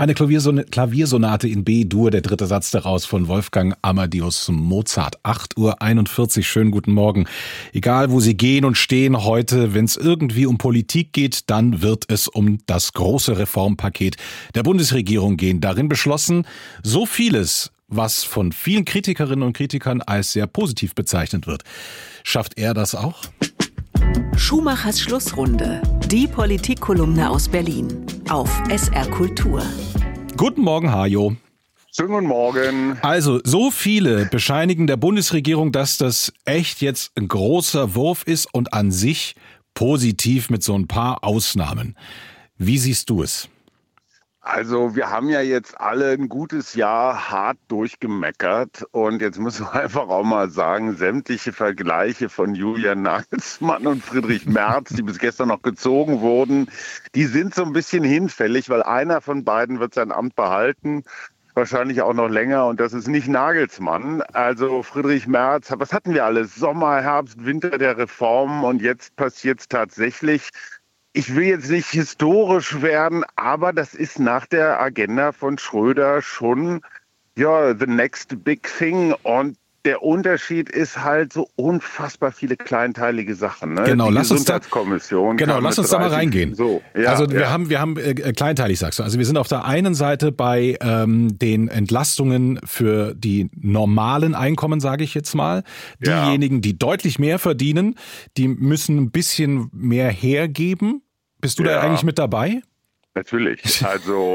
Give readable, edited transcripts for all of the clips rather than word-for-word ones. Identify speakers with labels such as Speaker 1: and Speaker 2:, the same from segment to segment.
Speaker 1: Eine Klaviersonate in B-Dur, der dritte Satz daraus von Wolfgang Amadeus Mozart. 8:41 Uhr, schönen guten Morgen. Egal, wo Sie gehen und stehen heute, wenn es irgendwie um Politik geht, dann wird es um das große Reformpaket der Bundesregierung gehen. Darin beschlossen, so vieles, was von vielen Kritikerinnen und Kritikern als sehr positiv bezeichnet wird. Schafft er das auch?
Speaker 2: Schumachers Schlussrunde. Die Politikkolumne aus Berlin. Auf SR Kultur.
Speaker 1: Guten Morgen, Hajo.
Speaker 3: Schönen guten Morgen.
Speaker 1: Also, so viele bescheinigen der Bundesregierung, dass das echt jetzt ein großer Wurf ist und an sich positiv mit so ein paar Ausnahmen. Wie siehst du es?
Speaker 3: Also wir haben ja jetzt alle ein gutes Jahr hart durchgemeckert und jetzt müssen wir einfach auch mal sagen, sämtliche Vergleiche von Julian Nagelsmann und Friedrich Merz, die bis gestern noch gezogen wurden, die sind so ein bisschen hinfällig, weil einer von beiden wird sein Amt behalten, wahrscheinlich auch noch länger, und das ist nicht Nagelsmann. Also Friedrich Merz, was hatten wir alles? Sommer, Herbst, Winter der Reformen, und jetzt passiert es tatsächlich. Ich will jetzt nicht historisch werden, aber das ist nach der Agenda von Schröder schon, ja, the next big thing. Und der Unterschied ist halt so unfassbar viele kleinteilige Sachen. Ne?
Speaker 1: Genau,
Speaker 3: die
Speaker 1: lass uns da mal reingehen.
Speaker 3: So, ja,
Speaker 1: also wir haben kleinteilig, sagst du. Also wir sind auf der einen Seite bei den Entlastungen für die normalen Einkommen, sage ich jetzt mal. Diejenigen, die deutlich mehr verdienen, die müssen ein bisschen mehr hergeben. Bist du da eigentlich mit dabei?
Speaker 3: Natürlich. Also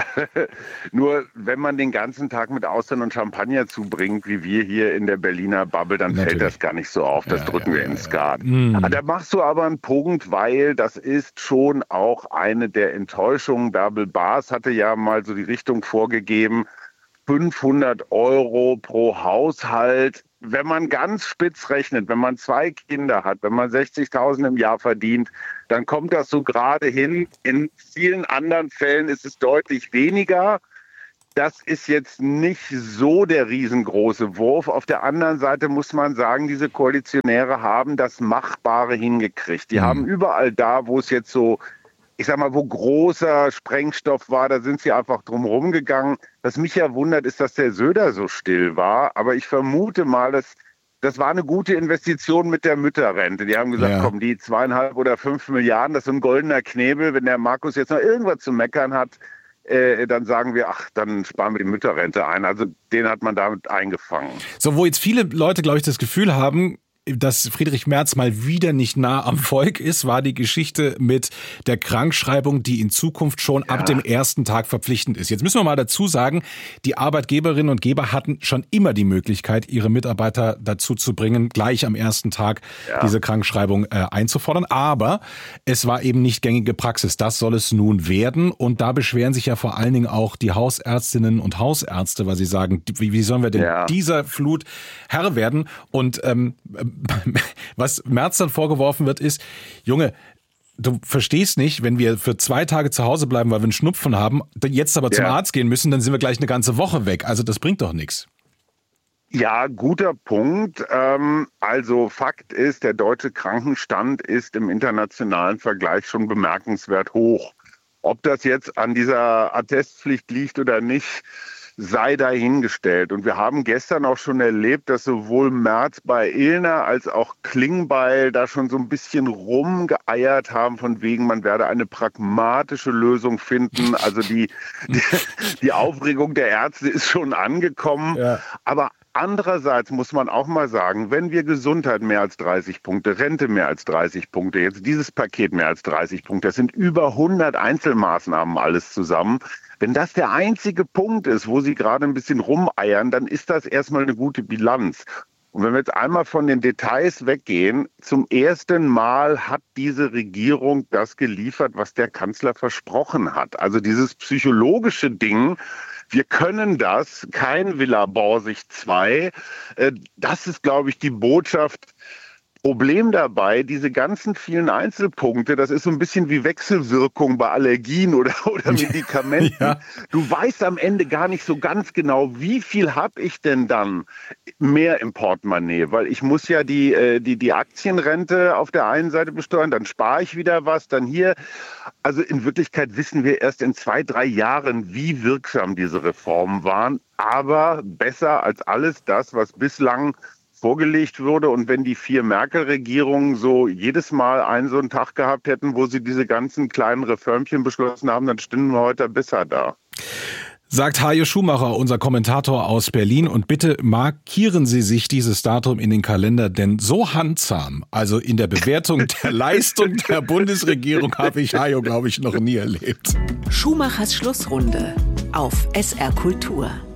Speaker 3: nur wenn man den ganzen Tag mit Austern und Champagner zubringt, wie wir hier in der Berliner Bubble, dann fällt das gar nicht so auf. Das drücken wir ins Skat. Da machst du aber einen Punkt, weil das ist schon auch eine der Enttäuschungen. Bärbel Baas hatte ja mal so die Richtung vorgegeben, 500 € pro Haushalt. Wenn man ganz spitz rechnet, wenn man 2 Kinder hat, wenn man 60.000 im Jahr verdient, dann kommt das so gerade hin. In vielen anderen Fällen ist es deutlich weniger. Das ist jetzt nicht so der riesengroße Wurf. Auf der anderen Seite muss man sagen, diese Koalitionäre haben das Machbare hingekriegt. Die haben überall da, wo es jetzt so, ich sag mal, wo großer Sprengstoff war, da sind sie einfach drum rumgegangen. Was mich ja wundert, ist, dass der Söder so still war. Aber ich vermute mal, das war eine gute Investition mit der Mütterrente. Die haben gesagt, komm, die 2,5 oder 5 Milliarden, das ist ein goldener Knebel. Wenn der Markus jetzt noch irgendwas zu meckern hat, dann sagen wir, dann sparen wir die Mütterrente ein. Also den hat man damit eingefangen.
Speaker 1: So, wo jetzt viele Leute, glaube ich, das Gefühl haben, dass Friedrich Merz mal wieder nicht nah am Volk ist, war die Geschichte mit der Krankschreibung, die in Zukunft schon ab dem ersten Tag verpflichtend ist. Jetzt müssen wir mal dazu sagen, die Arbeitgeberinnen und Geber hatten schon immer die Möglichkeit, ihre Mitarbeiter dazu zu bringen, gleich am ersten Tag diese Krankschreibung einzufordern. Aber es war eben nicht gängige Praxis. Das soll es nun werden. Und da beschweren sich ja vor allen Dingen auch die Hausärztinnen und Hausärzte, weil sie sagen, wie sollen wir denn dieser Flut Herr werden? Und was Merz dann vorgeworfen wird, ist, Junge, du verstehst nicht, wenn wir für 2 Tage zu Hause bleiben, weil wir einen Schnupfen haben, jetzt aber zum Arzt gehen müssen, dann sind wir gleich eine ganze Woche weg. Also das bringt doch nichts.
Speaker 3: Ja, guter Punkt. Also Fakt ist, der deutsche Krankenstand ist im internationalen Vergleich schon bemerkenswert hoch. Ob das jetzt an dieser Attestpflicht liegt oder nicht, sei dahingestellt. Und wir haben gestern auch schon erlebt, dass sowohl Merz bei Illner als auch Klingbeil da schon so ein bisschen rumgeeiert haben, von wegen, man werde eine pragmatische Lösung finden. Also die Aufregung der Ärzte ist schon angekommen. Ja. Aber andererseits muss man auch mal sagen, wenn wir Gesundheit mehr als 30 Punkte, Rente mehr als 30 Punkte, jetzt dieses Paket mehr als 30 Punkte, das sind über 100 Einzelmaßnahmen alles zusammen. Wenn das der einzige Punkt ist, wo sie gerade ein bisschen rumeiern, dann ist das erstmal eine gute Bilanz. Und wenn wir jetzt einmal von den Details weggehen, zum ersten Mal hat diese Regierung das geliefert, was der Kanzler versprochen hat. Also dieses psychologische Ding, wir können das, kein Villa Borsig 2. Das ist, glaube ich, die Botschaft, Problem dabei, diese ganzen vielen Einzelpunkte, das ist so ein bisschen wie Wechselwirkung bei Allergien oder Medikamenten. Ja. Du weißt am Ende gar nicht so ganz genau, wie viel habe ich denn dann mehr im Portemonnaie, weil ich muss ja die Aktienrente auf der einen Seite besteuern, dann spare ich wieder was, dann hier. Also in Wirklichkeit wissen wir erst in 2-3 Jahren, wie wirksam diese Reformen waren, aber besser als alles das, was bislang vorgelegt wurde. Und wenn die 4 Merkel-Regierungen so jedes Mal so einen Tag gehabt hätten, wo sie diese ganzen kleinen Reformchen beschlossen haben, dann stünden wir heute besser da.
Speaker 1: Sagt Hajo Schumacher, unser Kommentator aus Berlin. Und bitte markieren Sie sich dieses Datum in den Kalender, denn so handsam, also in der Bewertung der Leistung der Bundesregierung, habe ich Hajo, glaube ich, noch nie erlebt.
Speaker 2: Schumachers Schlussrunde auf SR Kultur.